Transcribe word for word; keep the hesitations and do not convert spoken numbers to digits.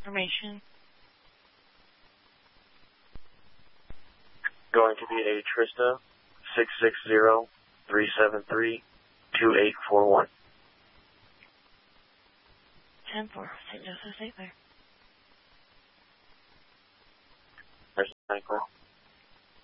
information. Going to be a Trista six six zero, three seven three, two eight four one. ten four, Saint Joseph, stay there.